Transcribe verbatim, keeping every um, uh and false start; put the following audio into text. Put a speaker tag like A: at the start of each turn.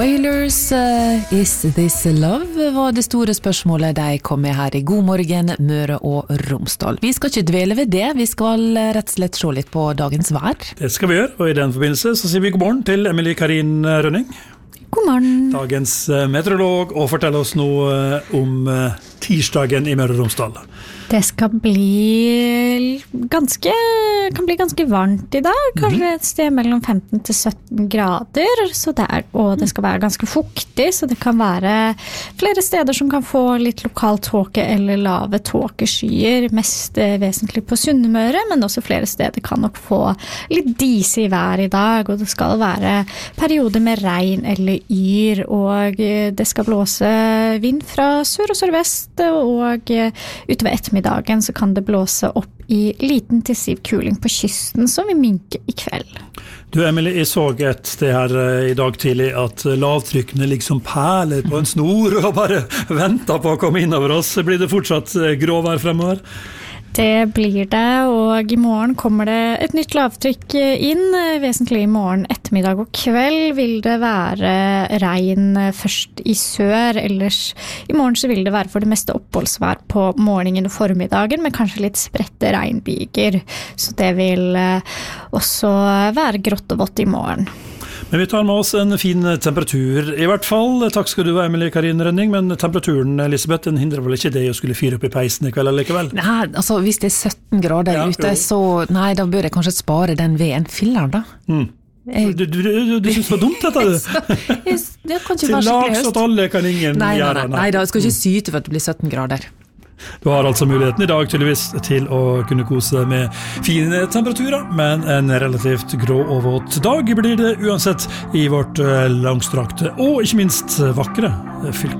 A: Oilers, uh, is this love? Var det store spørsmålet de kom med her i God morgen, Møre og Romsdal. Vi skal ikke dvele ved det, vi skal rett og slett se litt på dagens vær.
B: Det skal vi gjøre, og i den forbindelse så sier vi god morgen til Emilie Karin Rønning.
A: God morgen.
B: Dagens meteorolog, og fortell oss noe om tirsdagen i Møre og Romsdal.
C: Det skal bli ganske, kan bli ganske varmt i dag, kanskje et sted mellom femten til sytten grader, så det er, og det skal være ganske fuktig, så det kan være flere steder som kan få litt lokal tåke eller lave tåkeskyer, mest vesentlig på Sunnmøre, men også flere steder kan nok få litt disig vær i dag, og det skal være perioder med regn eller yr, og det skal blåse vind fra sør og sørvest, og utover ettermiddag dagen så kan det blåse opp i liten til stiv kuling på kysten som vil minke i kveld.
B: Du Emilie, jeg så et sted her i dag tidlig at lavtrykkene liksom perler på en snor og bare venter på å komme innover oss. Blir det fortsatt gråvær fremover?
C: Det blir det, og i morgen kommer det et nytt lavtrykk inn. Vesentlig i morgen, ettermiddag og kveld vil det være regn først i sør. Ellers i morgen så vil det være for det meste oppholdsvær på morgenen og formiddagen, men kanskje litt spredte regnbyger. Så det vil også være grått og vått i morgen.
B: Men vi tar med oss en fin temperatur i hvert fall. Takk skal du ha, Emilie Karin Rønning, men temperaturen, Elisabeth, den hindrer vel ikke det å skulle fyre opp i peisen i kveld likevel?
A: Nei, altså hvis det er sytten grader ja, ute, jo. Så nei, da bør jeg kanskje spare den veden filleren da. Mm. Jeg,
B: du, du, du, du synes det var dumt dette, du?
A: jeg, det kan ikke
B: Til
A: være skikkelig
B: lags
A: høst.
B: at alle kan ingen
A: nei, nei,
B: gjøre.
A: Nei, nei, da skal ikke syte for at det blir sytten grader.
B: Du har altså muligheten i dag tydeligvis til å kunne kose med fine temperaturer, men en relativt grå og våt dag blir det uansett i vårt langstrakte og ikke minst vakre fylke.